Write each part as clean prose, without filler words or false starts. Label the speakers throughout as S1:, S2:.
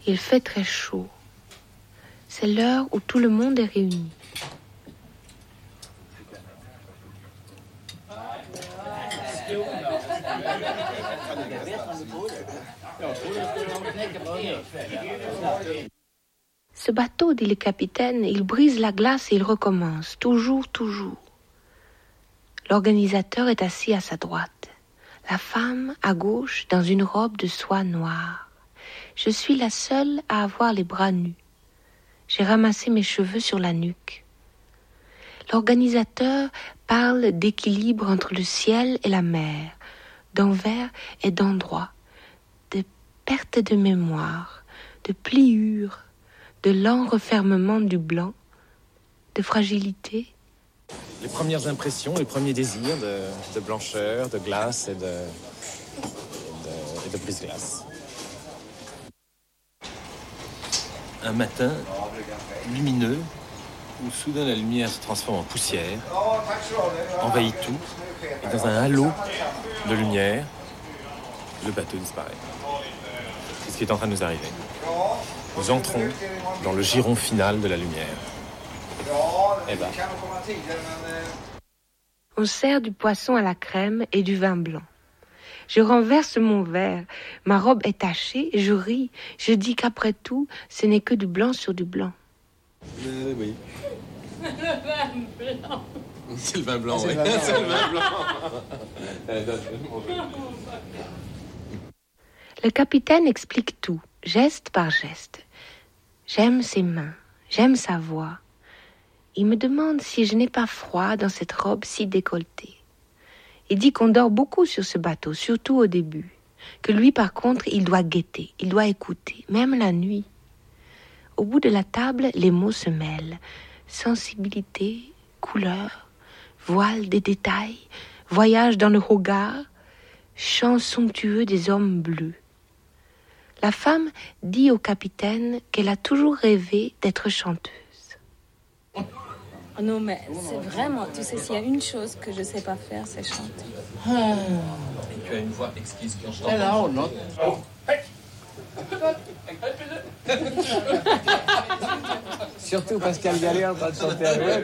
S1: Il fait très chaud. C'est l'heure où tout le monde est réuni. Ce bateau, dit le capitaine, il brise la glace et il recommence, toujours, toujours. L'organisateur est assis à sa droite. La femme, à gauche, dans une robe de soie noire. Je suis la seule à avoir les bras nus. J'ai ramassé mes cheveux sur la nuque. L'organisateur parle d'équilibre entre le ciel et la mer, d'envers et d'endroit, de perte de mémoire, de pliure, de lent refermement du blanc, de fragilité.
S2: Les premières impressions, les premiers désirs de blancheur, de glace et de brise-glace. Un matin lumineux où soudain la lumière se transforme en poussière, envahit tout, et dans un halo de lumière, le bateau disparaît. C'est ce qui est en train de nous arriver. Nous entrons dans le giron final de la lumière. Et ben.
S1: On sert du poisson à la crème et du vin blanc. Je renverse mon verre, ma robe est tachée, je ris, je dis qu'après tout, ce n'est que du blanc sur du blanc.
S2: Oui.
S3: Le vin blanc.
S2: C'est le vin blanc, oui.
S3: C'est le vin blanc.
S1: Le capitaine explique tout, geste par geste. J'aime ses mains, j'aime sa voix. Il me demande si je n'ai pas froid dans cette robe si décolletée. Il dit qu'on dort beaucoup sur ce bateau, surtout au début. Que lui, par contre, il doit guetter, il doit écouter, même la nuit. Au bout de la table, les mots se mêlent. Sensibilité, couleur, voile des détails, voyage dans le regard, chant somptueux des hommes bleus. La femme dit au capitaine qu'elle a toujours rêvé d'être chanteuse.
S4: Oh non, mais c'est vraiment... Tu sais, s'il y a une chose que je ne sais pas faire, c'est chanter.
S2: Tu as une voix exquise qui en chante.
S5: Hello, not... Surtout Pascal Gallet en train de chanter Alouette.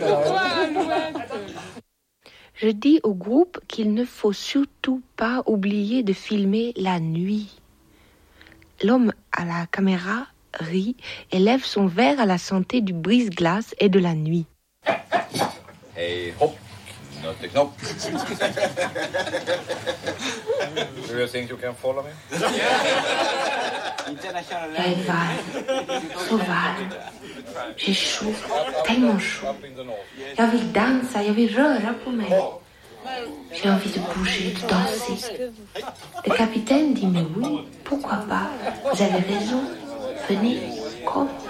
S1: Je dis au groupe qu'il ne faut surtout pas oublier de filmer la nuit. L'homme à la caméra rit et lève son verre à la santé du brise-glace et de la nuit.
S6: Hey, hop, not the knop. Do you think you can follow me?
S1: Jag är varm, så varm. J'ai chaud, tellement chaud. Jag vill dansa, jag vill röra på mig. J'ai envie de bouger, de danser. Le capitaine dit, mais oui, pourquoi pas? Vous avez raison, venez, comme.